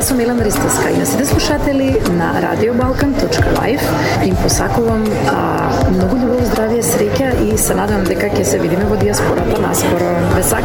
Јас сум Елена Ристовска и на сите слушатели на radiobalkan.live им посакувам многу љубов, здравје, среќа и се надевам дека ќе се видиме во диаспората наскоро.